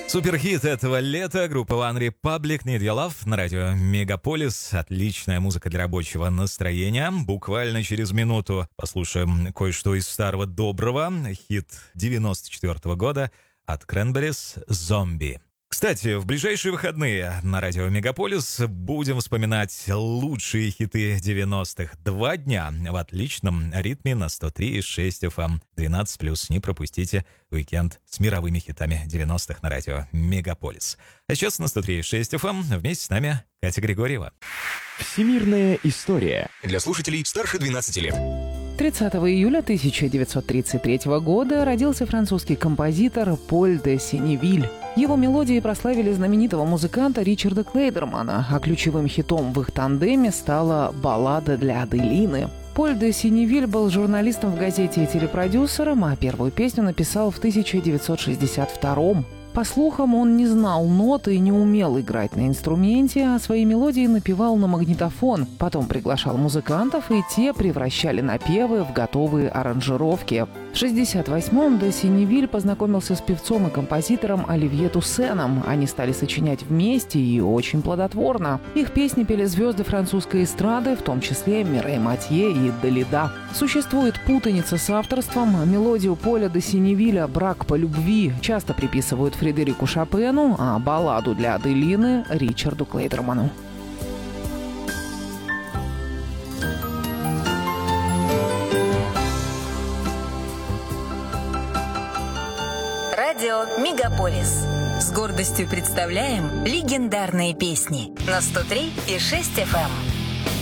Суперхит этого лета группа One Republic Need Your Love на радио Мегаполис. Отличная музыка для рабочего настроения. Буквально через минуту послушаем кое-что из старого доброго. Хит 94 года от Cranberries «Зомби». Кстати, в ближайшие выходные на радио Мегаполис будем вспоминать лучшие хиты 90-х. 2 дня в отличном ритме на 103,6 FM. 12+. Не пропустите уикенд с мировыми хитами 90-х на радио Мегаполис. А сейчас на 103,6 FM вместе с нами Катя Григорьева. Всемирная история. Для слушателей старше 12 лет. 30 июля 1933 года родился французский композитор Поль де Сеневиль. Его мелодии прославили знаменитого музыканта Ричарда Клейдермана, а ключевым хитом в их тандеме стала «Баллада для Аделины». Поль де Сеневиль был журналистом в газете и телепродюсером, а первую песню написал в 1962-м. По слухам, он не знал ноты и не умел играть на инструменте, а свои мелодии напевал на магнитофон. Потом приглашал музыкантов, и те превращали напевы в готовые аранжировки. В 1968-м де Сеневиль познакомился с певцом и композитором Оливье Туссеном. Они стали сочинять вместе и очень плодотворно. Их песни пели звезды французской эстрады, в том числе Мирей Матье и Далида. Существует путаница с авторством. Мелодию Поля де Сеневиля «Брак по любви» часто приписывают Фредерику Шопену, а балладу для Аделины – Ричарду Клейдерману. Радио Мегаполис. С гордостью представляем легендарные песни на 103,6 FM.